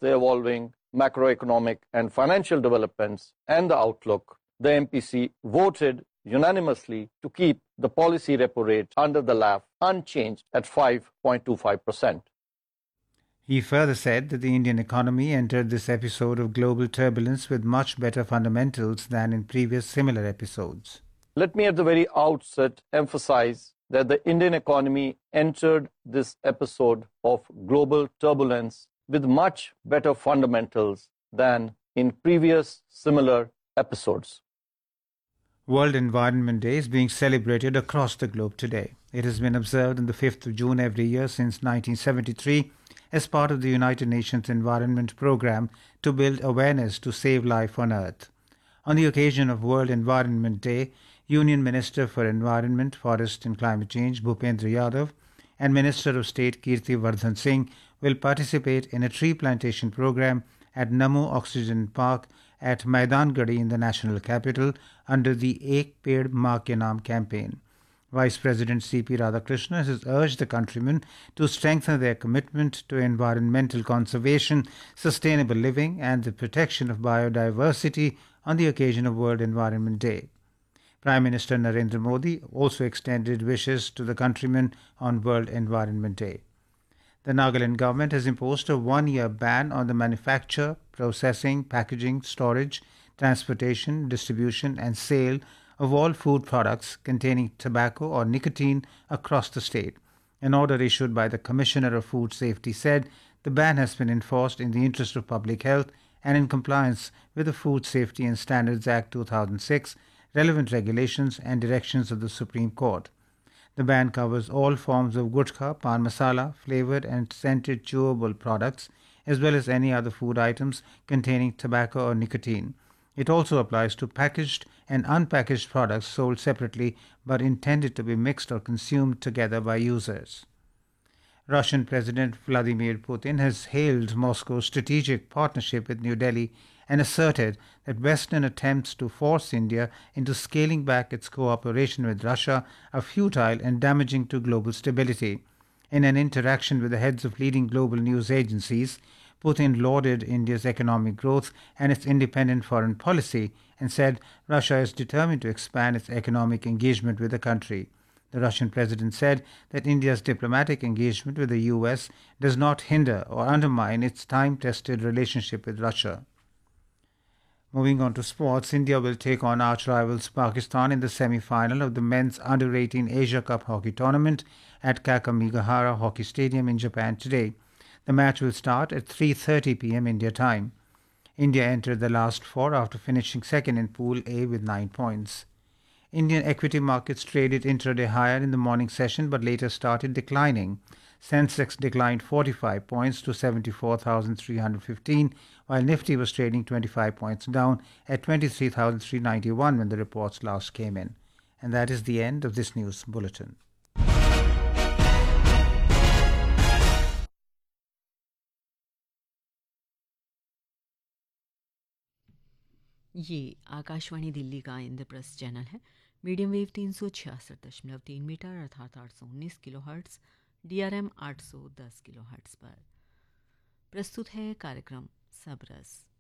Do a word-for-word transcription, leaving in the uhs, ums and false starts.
the evolving macroeconomic and financial developments and the outlook, the M P C voted unanimously to keep the policy repo rate under the L A F unchanged at five point two five percent. He further said that the Indian economy entered this episode of global turbulence with much better fundamentals than in previous similar episodes. Let me at the very outset emphasize that the Indian economy entered this episode of global turbulence with much better fundamentals than in previous similar episodes. World Environment Day is being celebrated across the globe today. It has been observed on the fifth of June every year since nineteen seventy-three as part of the United Nations Environment Programme to build awareness to save life on Earth. On the occasion of World Environment Day, Union Minister for Environment, Forest and Climate Change Bhupendra Yadav and Minister of State Kirti Vardhan Singh will participate in a tree plantation program at Namo Oxygen Park at Maidan-Gadi in the national capital under the Ek Ped Maa Ke Naam campaign. Vice President C P Radhakrishnan has urged the countrymen to strengthen their commitment to environmental conservation, sustainable living and the protection of biodiversity on the occasion of World Environment Day. Prime Minister Narendra Modi also extended wishes to the countrymen on World Environment Day. The Nagaland government has imposed a one-year ban on the manufacture, processing, packaging, storage, transportation, distribution and sale of all food products containing tobacco or nicotine across the state. An order issued by the Commissioner of Food Safety said the ban has been enforced in the interest of public health and in compliance with the Food Safety and Standards Act two thousand six, relevant regulations and directions of the Supreme Court. The ban covers all forms of gutkha, pan masala, flavored and scented chewable products, as well as any other food items containing tobacco or nicotine. It also applies to packaged and unpackaged products sold separately but intended to be mixed or consumed together by users. Russian President Vladimir Putin has hailed Moscow's strategic partnership with New Delhi and asserted that Western attempts to force India into scaling back its cooperation with Russia are futile and damaging to global stability. In an interaction with the heads of leading global news agencies, Putin lauded India's economic growth and its independent foreign policy and said Russia is determined to expand its economic engagement with the country. The Russian president said that India's diplomatic engagement with the U S does not hinder or undermine its time-tested relationship with Russia. Moving on to sports, India will take on arch rivals Pakistan in the semi-final of the men's under eighteen Asia Cup hockey tournament at Kakamigahara Hockey Stadium in Japan today. The match will start at three thirty p.m. India time. India entered the last four after finishing second in Pool A with nine points. Indian equity markets traded intraday higher in the morning session but later started declining. Sensex declined forty-five points to seventy-four thousand three hundred fifteen, while Nifty was trading twenty-five points down at twenty-three thousand three hundred ninety-one when the reports last came in. And that is the end of this news bulletin. ये आकाशवाणी दिल्ली का Indraprastha channel है। Medium wave तीन सौ छियासठ दशमलव तीन metre अर्थात आठ सौ उन्नीस kilo hertz, D R M आठ सौ दस किलो हर्ट्स पर प्रस्तुत है कार्यक्रम सबरस।